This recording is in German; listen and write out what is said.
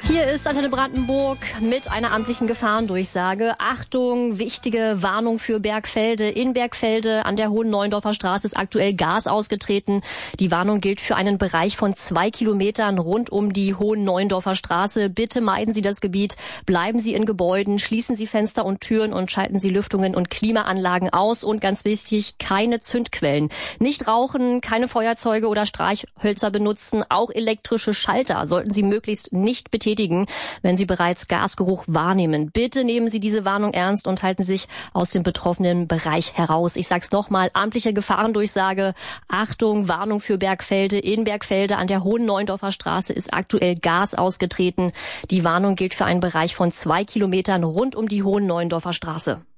Hier ist Antenne Brandenburg mit einer amtlichen Gefahrendurchsage. Achtung, wichtige Warnung für Bergfelde. In Bergfelde an der Hohen-Neuendorfer Straße ist aktuell Gas ausgetreten. Die Warnung gilt für einen Bereich von 2 Kilometern rund um die Hohen-Neuendorfer Straße. Bitte meiden Sie das Gebiet, bleiben Sie in Gebäuden, schließen Sie Fenster und Türen und schalten Sie Lüftungen und Klimaanlagen aus. Und ganz wichtig, keine Zündquellen. Nicht rauchen, keine Feuerzeuge oder Streichhölzer benutzen. Auch elektrische Schalter sollten Sie möglichst nicht betätigen, wenn Sie bereits Gasgeruch wahrnehmen. Bitte nehmen Sie diese Warnung ernst und halten sich aus dem betroffenen Bereich heraus. Ich sag's nochmal, amtliche Gefahrendurchsage. Achtung, Warnung für Bergfelde. In Bergfelde an der Hohen-Neuendorfer Straße ist aktuell Gas ausgetreten. Die Warnung gilt für einen Bereich von 2 Kilometern rund um die Hohen-Neuendorfer Straße.